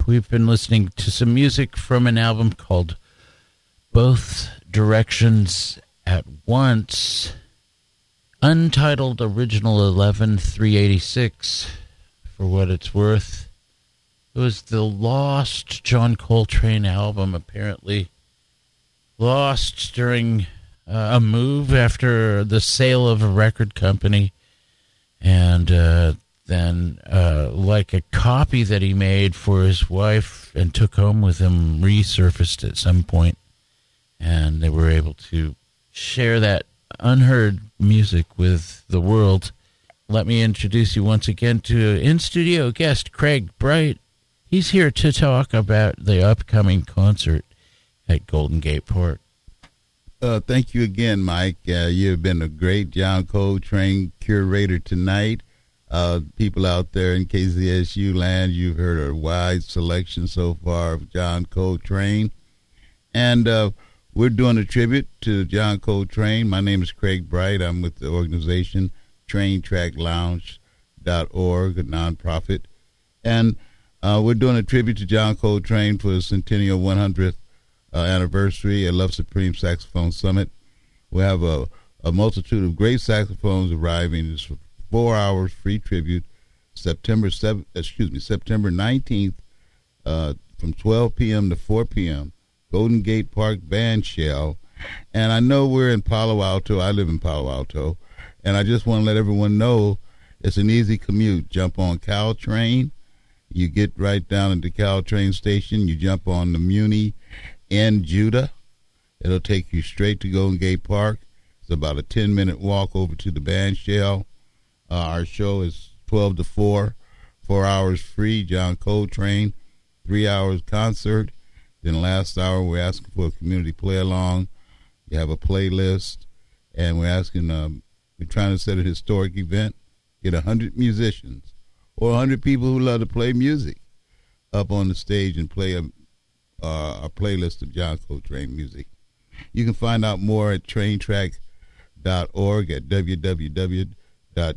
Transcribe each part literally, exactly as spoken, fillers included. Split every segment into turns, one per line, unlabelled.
We've been listening to some music from an album called Both Directions at Once, Untitled Original eleven three eighty-six, for what it's worth. It was the lost John Coltrane album, apparently lost during uh, a move after the sale of a record company, and uh, then uh, like a copy that he made for his wife and took home with him resurfaced at some point, and they were able to share that unheard music with the world. Let me introduce you once again to in-studio guest Craig Bright. He's here to talk about the upcoming concert at Golden Gate Park.
Uh, thank you again, Mike. Uh, you've been a great John Coltrane curator tonight. Uh, people out there in K Z S U land, you've heard a wide selection so far of John Coltrane. And uh, we're doing a tribute to John Coltrane. My name is Craig Bright. I'm with the organization train track lounge dot org, a nonprofit. And uh, we're doing a tribute to John Coltrane for the Centennial one hundredth uh, anniversary at Love Supreme Saxophone Summit. We have a, a multitude of great saxophones arriving. It's four hours free tribute, September seventh, excuse me, September nineteenth, uh, from twelve p.m. to four p.m. Golden Gate Park Band Shell. And I know we're in Palo Alto. I live in Palo Alto, and I just want to let everyone know it's an easy commute. Jump on Caltrain. You get right down at the Caltrain station. You jump on the Muni in Judah. It'll take you straight to Golden Gate Park. It's about a ten-minute walk over to the Band Shell. Uh, our show is twelve to four, four hours free, John Coltrane, three hours concert. Then last hour, we're asking for a community play-along. You have a playlist, and we're asking, um, we're trying to set a historic event, get one hundred musicians or one hundred people who love to play music up on the stage and play a, uh, a playlist of John Coltrane music. You can find out more at train track dot org at w w w dot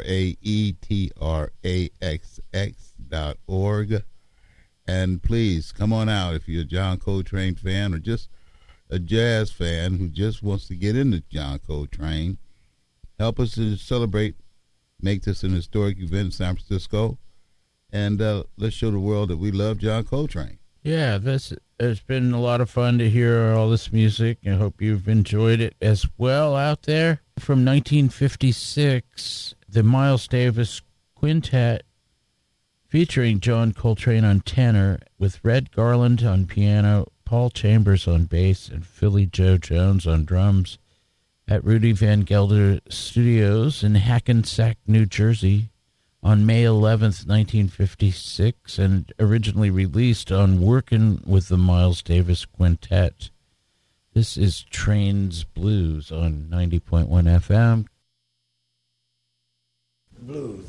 traetraxx dot org. And please come on out if you're a John Coltrane fan or just a jazz fan who just wants to get into John Coltrane. Help us to celebrate, make this an historic event in San Francisco, and uh, let's show the world that we love John Coltrane.
Yeah, this it's been a lot of fun to hear all this music. I hope you've enjoyed it as well out there. From nineteen fifty-six, the Miles Davis Quintet, featuring John Coltrane on tenor, with Red Garland on piano, Paul Chambers on bass, and Philly Joe Jones on drums, at Rudy Van Gelder Studios in Hackensack, New Jersey, on May eleventh, nineteen fifty-six, and originally released on Workin' with the Miles Davis Quintet. This is Trains Blues on ninety point one F M.
Blues.